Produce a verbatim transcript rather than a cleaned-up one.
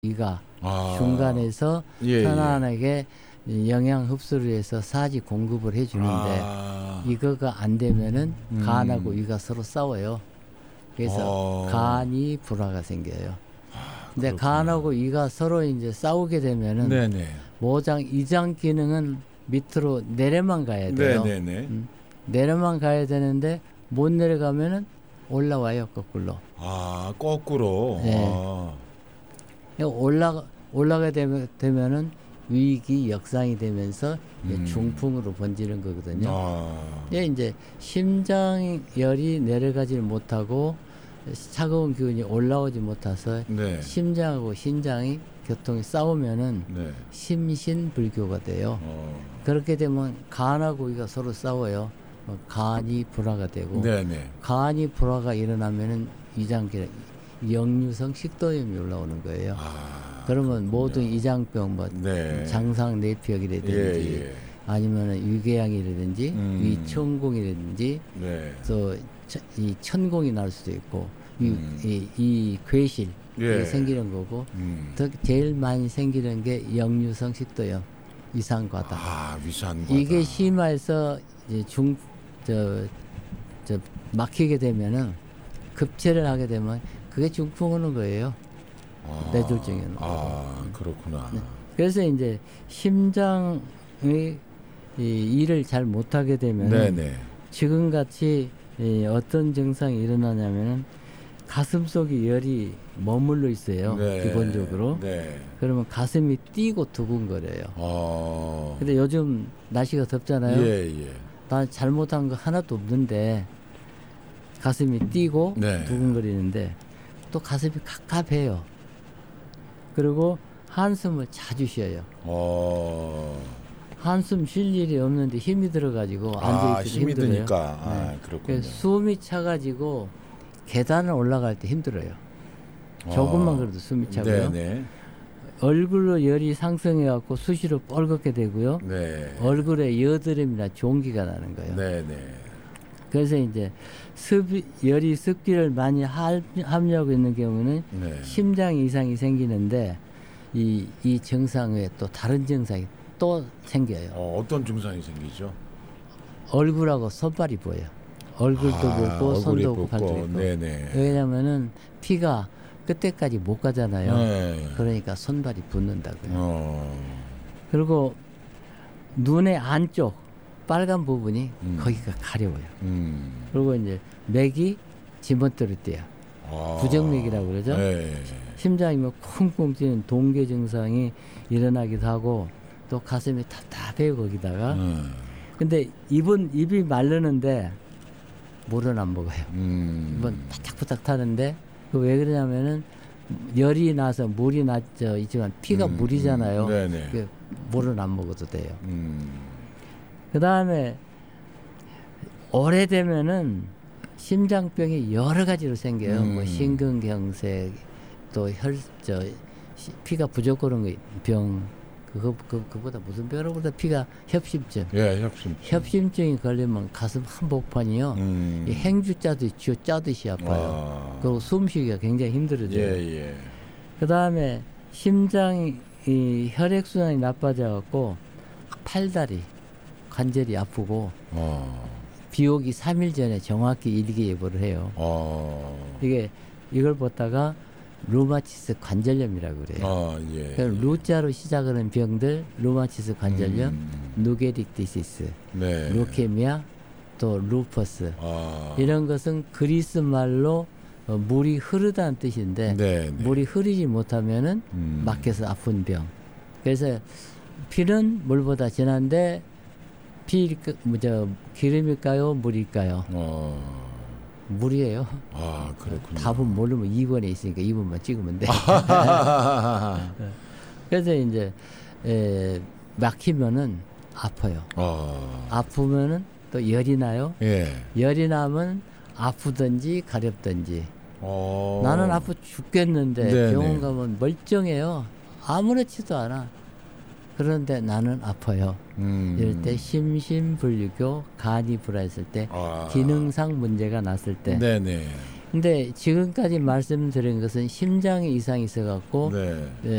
위가 아. 중간에서 예, 편안하게 영양 흡수를 해서 사지 공급을 해주는데 아. 이거가 안 되면은 음. 간하고 위가 서로 싸워요. 그래서 아. 간이 불화가 생겨요. 근데 그렇구나. 간하고 위가 서로 이제 싸우게 되면은 네네. 모장 이장 기능은 밑으로 내려만 가야 돼요. 네네네. 음, 내려만 가야 되는데 못 내려가면은 올라와요, 거꾸로. 아, 거꾸로. 네. 아. 올라가 올라가게 되면, 되면은 위기 역상이 되면서 이제 음. 중풍으로 번지는 거거든요. 아. 예, 이제 심장열이 내려가지 못하고 차가운 기운이 올라오지 못해서 네. 심장하고 신장이 교통이 싸우면은 네. 심신불교가 돼요. 어. 그렇게 되면 간하고 위가 서로 싸워요. 어, 간이 불화가 되고 네네. 간이 불화가 일어나면은 위장기 역류성 식도염이 올라오는 거예요. 아. 그러면 그렇군요. 모든 이장병, 뭐 네. 장상내피역이라든지 예, 예. 아니면 위궤양이라든지 음. 위천공이라든지 네. 또 이 천공이 날 수도 있고 이, 음. 이, 이 괴실 예. 이 생기는 거고 음. 더 제일 많이 생기는 게 역류성 식도염, 위산과다. 아, 위산과다. 이게 심해서 이제 중, 저, 저 막히게 되면은 급체를 하게 되면 그게 중풍 오는 거예요. 아. 뇌졸중에는. 아, 그렇구나. 네. 그래서 이제 심장의 이 일을 잘 못하게 되면 네네. 지금 같이 이 어떤 증상이 일어나냐면은 가슴 속에 열이 머물러 있어요. 네. 기본적으로. 네. 그러면 가슴이 뛰고 두근거려요. 아. 근데 요즘 날씨가 덥잖아요. 예, 예. 나 잘못한 거 하나도 없는데 가슴이 뛰고 네. 두근거리는데 또 가슴이 갑갑해요. 그리고 한숨을 자주 쉬어요. 어. 한숨 쉴 일이 없는데 힘이 들어가지고 아, 앉아있기도 힘이 힘들어요. 드니까. 아, 네. 그렇군요. 그래서 숨이 차가지고 계단을 올라갈 때 힘들어요. 아. 조금만 그래도 숨이 차고요. 네네. 얼굴로 열이 상승해갖고 수시로 뻘겋게 되고요. 네. 얼굴에 여드름이나 종기가 나는 거예요. 네네. 그래서 이제 습이, 열이 습기를 많이 할- 함유하고 있는 경우는 네. 심장 이상이 생기는데 이, 이 증상 외에 또 다른 증상이 또 생겨요. 어, 어떤 증상이 생기죠? 얼굴하고 손발이 보여요. 얼굴도 아, 붓고 얼굴이 손도 붓고 붓고, 발도 붓고. 네네. 왜냐면은 피가 끝에까지 못 가잖아요. 네. 그러니까 손발이 붓는다고요. 어. 그리고 눈의 안쪽 빨간 부분이 음. 거기가 가려워요. 음. 그리고 이제 맥이 지멋대로 뛰어요. 아. 부정맥이라고 그러죠. 네. 심장이 뭐 쿵쿵 뛰는 동계 증상이 일어나기도 하고 또 가슴이 답답해요 거기다가. 음. 근데 입은 입이 마르는데 물은 안 먹어요. 음. 입은 바짝바짝 타는데 그 왜 그러냐면은 열이 나서 물이 나죠 있지만 피가 음, 물이잖아요. 음. 네네. 그 물은 안 먹어도 돼요. 음. 그 다음에 오래되면은 심장병이 여러 가지로 생겨요. 음. 뭐 심근경색, 또 혈, 저, 시- 피가 부족한 병, 그거, 그, 그보다 무슨 병보다 피가 협심증. 예, 협심. 협심증이 걸리면 가슴 한복판이요. 음. 이 행주 짜듯이, 쥐어 짜듯이 아파요. 아. 그리고 숨쉬기가 굉장히 힘들어져요. 예, 예. 그 다음에 심장이, 이 혈액순환이 나빠져갖고 팔다리, 관절이 아프고 어. 비오기 삼 일 전에 정확히 일기예보를 해요. 어. 이게 이걸 보다가 루마티스 관절염이라고 그래요. 아, 예. 그 루자로 시작하는 병들, 루마티스 관절염, 음. 누게릭 디시스, 네. 루케미아, 또 루퍼스. 아. 이런 것은 그리스 말로 어, 물이 흐르다는 뜻인데 네, 네. 물이 흐르지 못하면은 음. 막혀서 아픈 병. 그래서 피는 물보다 진한데 피, 뭐저 기름일까요, 물일까요? 어. 물이에요. 아, 그렇군요. 답은 모르면 이 번에 있으니까 이 번만 찍으면 돼. 그래서 이제 에, 막히면은 아파요. 아. 아프면은 또 열이 나요. 예. 열이 나면 아프든지 가렵든지. 어. 나는 아프 죽겠는데 네네. 병원 가면 멀쩡해요. 아무렇지도 않아. 그런데 나는 아파요. 음. 이럴 때 심신불교, 간이 불화했을 때 아. 기능상 문제가 났을 때 네네. 근데 지금까지 말씀드린 것은 심장에 이상이 있어갖고 네. 에,